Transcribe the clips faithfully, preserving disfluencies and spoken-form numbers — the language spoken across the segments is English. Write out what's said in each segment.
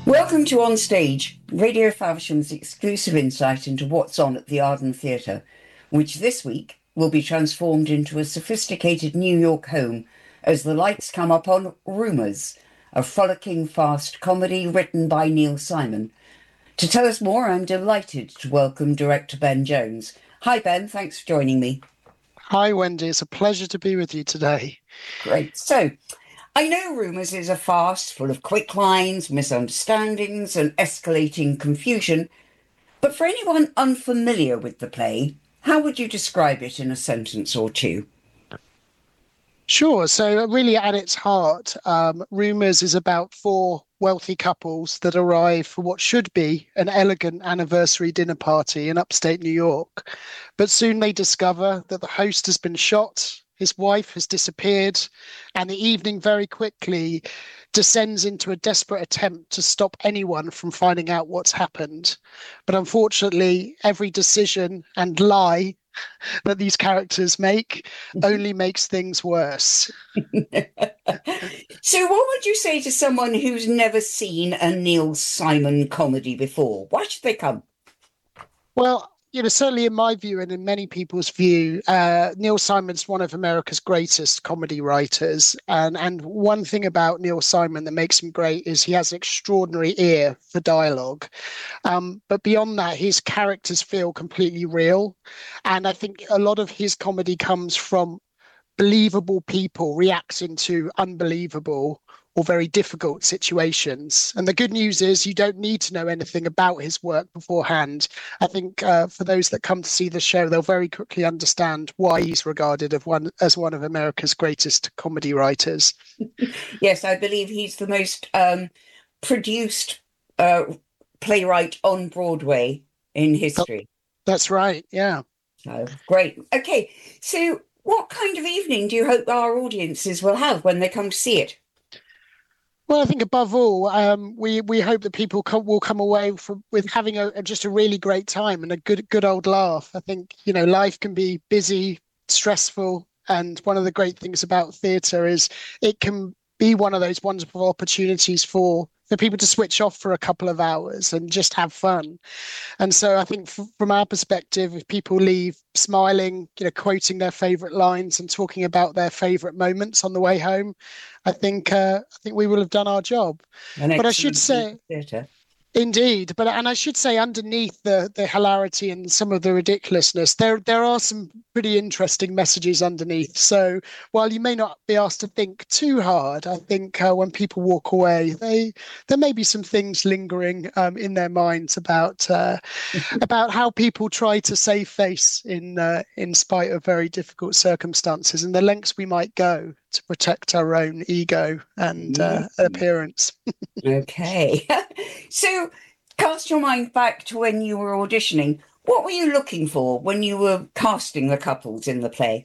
Welcome to On Stage, Radio Faversham's exclusive insight into what's on at the Arden Theatre, which this week will be transformed into a sophisticated New York home as the lights come up on Rumours, a frolicking fast comedy written by Neil Simon. To tell us more, I'm delighted to welcome director Ben Jones. Hi Ben, thanks for joining me. Hi Wendy, it's a pleasure to be with you today. Great. So, I know Rumours is a farce full of quick lines, misunderstandings, and escalating confusion, but for anyone unfamiliar with the play, how would you describe it in a sentence or two? Sure. So really at its heart, um, Rumours is about four wealthy couples that arrive for what should be an elegant anniversary dinner party in upstate New York. But soon they discover that the host has been shot, his wife has disappeared, and the evening very quickly descends into a desperate attempt to stop anyone from finding out what's happened. But unfortunately, every decision and lie that these characters make only makes things worse. So what would you say to someone who's never seen a Neil Simon comedy before? Why should they come? Well, you know, certainly in my view and in many people's view, uh, Neil Simon's one of America's greatest comedy writers. And, and one thing about Neil Simon that makes him great is he has an extraordinary ear for dialogue. Um, but beyond that, his characters feel completely real. And I think a lot of his comedy comes from believable people reacting to unbelievable or very difficult situations. And the good news is you don't need to know anything about his work beforehand. I think uh, for those that come to see the show, they'll very quickly understand why he's regarded as one, as one of America's greatest comedy writers. Yes, I believe he's the most um, produced uh, playwright on Broadway in history. That's right, yeah. Oh, great. Okay, so what kind of evening do you hope our audiences will have when they come to see it? Well, I think above all, um, we we hope that people come, will come away from, with having a, just a really great time and a good good old laugh. I think, you know, life can be busy, stressful, and one of the great things about theatre is it can be one of those wonderful opportunities for for people to switch off for a couple of hours and just have fun. And so I think f- from our perspective, if people leave smiling, you know, quoting their favorite lines and talking about their favorite moments on the way home, I think uh, I think we will have done our job. An But I should excellent say, theatre. indeed, but and I should say, underneath the the hilarity and some of the ridiculousness, there there are some pretty interesting messages underneath. So while you may not be asked to think too hard, I think uh, when people walk away, they there may be some things lingering um, in their minds about uh, about how people try to save face in uh, in spite of very difficult circumstances and the lengths we might go to protect our own ego and uh, appearance. Okay. So cast your mind back to when you were auditioning. What were you looking for when you were casting the couples in the play?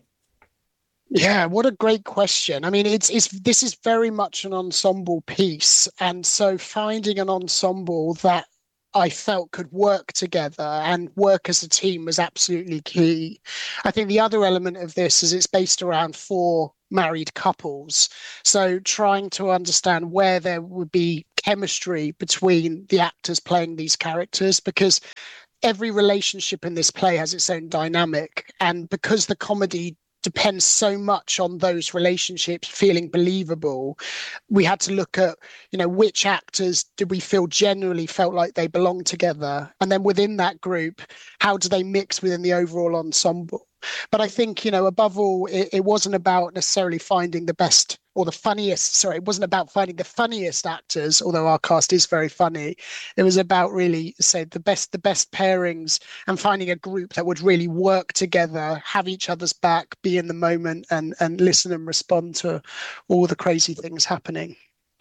Yeah, what a great question. I mean, it's it's this is very much an ensemble piece, and so finding an ensemble that I felt could work together and work as a team was absolutely key. I think the other element of this is it's based around four married couples. So trying to understand where there would be chemistry between the actors playing these characters, because every relationship in this play has its own dynamic. And because the comedy depends so much on those relationships feeling believable, we had to look at, you know, which actors did we feel generally felt like they belonged together, and then within that group, how do they mix within the overall ensemble. But I think, you know, above all, it, it wasn't about necessarily finding the best or the funniest. Sorry, it wasn't about finding the funniest actors, although our cast is very funny. It was about really, say, the best, the best pairings and finding a group that would really work together, have each other's back, be in the moment, and and listen and respond to all the crazy things happening.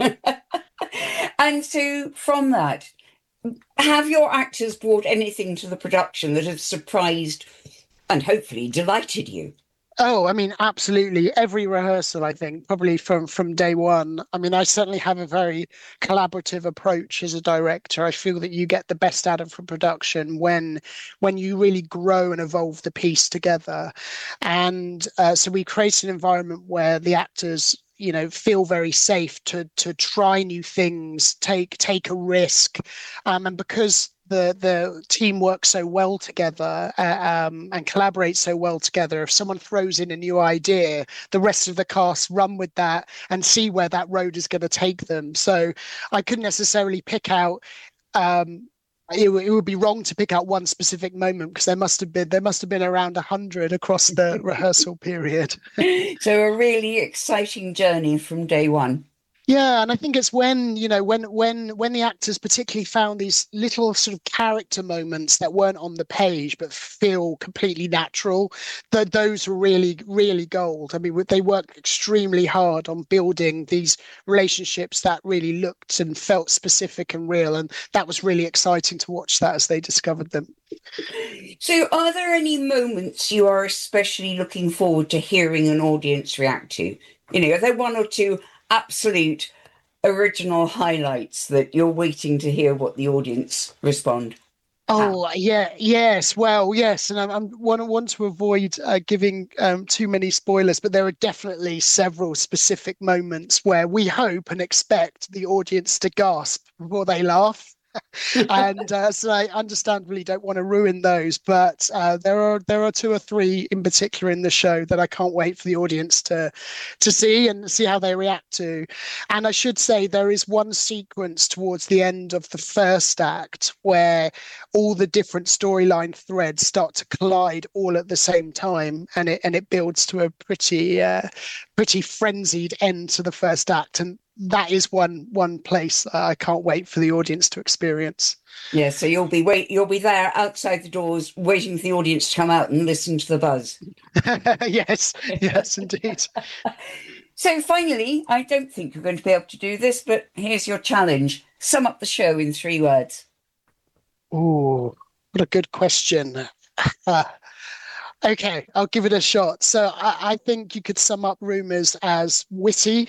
And so from that, have your actors brought anything to the production that has surprised and hopefully delighted you? Oh, I mean, absolutely. Every rehearsal, I think, probably from from day one. I mean, I certainly have a very collaborative approach as a director. I feel that you get the best out of a production when when you really grow and evolve the piece together. And uh, so we create an environment where the actors you know, feel very safe to to try new things, take take a risk, um, and because the the team works so well together uh, um, and collaborates so well together, if someone throws in a new idea, the rest of the cast run with that and see where that road is going to take them. So I couldn't necessarily pick out. Um, it, it would be wrong to pick out one specific moment, because there must have been there must have been around a hundred across the rehearsal period. So a really exciting journey from day one. Yeah, and I think it's when, you know, when when when the actors particularly found these little sort of character moments that weren't on the page but feel completely natural, that those were really, really gold. I mean, they worked extremely hard on building these relationships that really looked and felt specific and real, and that was really exciting to watch that as they discovered them. So are there any moments you are especially looking forward to hearing an audience react to? You know, are there one or two absolute original highlights that you're waiting to hear what the audience respond? Oh, yeah, yes, well, yes, and I I'm, want, want to avoid uh, giving um, too many spoilers, but there are definitely several specific moments where we hope and expect the audience to gasp before they laugh. and uh, so I understandably don't want to ruin those, but uh, there are there are two or three in particular in the show that I can't wait for the audience to to see and see how they react to. And I should say there is one sequence towards the end of the first act where all the different storyline threads start to collide all at the same time, and it and it builds to a pretty uh, pretty frenzied end to the first act. And that is one one place uh, I can't wait for the audience to experience. Yeah, so you'll be wait you'll be there outside the doors waiting for the audience to come out and listen to the buzz. Yes, yes, indeed. So finally, I don't think you're going to be able to do this, but here's your challenge. Sum up the show in three words. Oh, what a good question. Uh, okay, I'll give it a shot. So I, I think you could sum up Rumours as witty,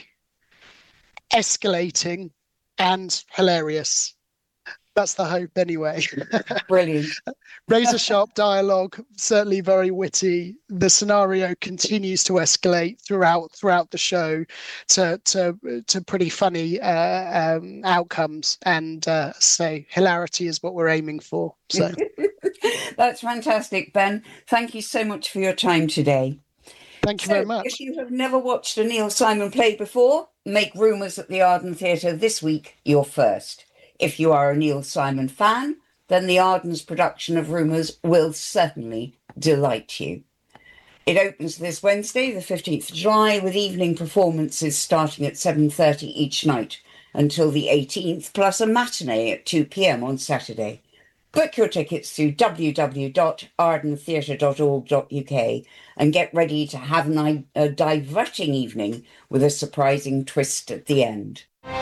escalating, and hilarious. That's the hope anyway. Brilliant. Razor sharp dialogue, certainly very witty. The scenario continues to escalate throughout throughout the show to to to pretty funny uh, um, outcomes, and uh, say hilarity is what we're aiming for. So that's fantastic, Ben. Thank you so much for your time today. Thank you so, very much. If you have never watched a Neil Simon play before, make Rumours at the Arden Theatre this week your first. If you are a Neil Simon fan, then the Arden's production of Rumours will certainly delight you. It opens this Wednesday, the fifteenth of July, with evening performances starting at seven thirty each night until the eighteenth, plus a matinee at two p.m. on Saturday. Book your tickets through w w w dot arden theatre dot org dot u k and get ready to have an, a diverting evening with a surprising twist at the end.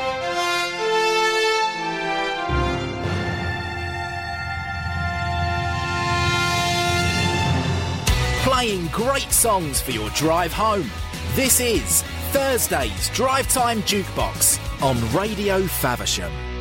Playing great songs for your drive home. This is Thursday's Drive Time Jukebox on Radio Faversham.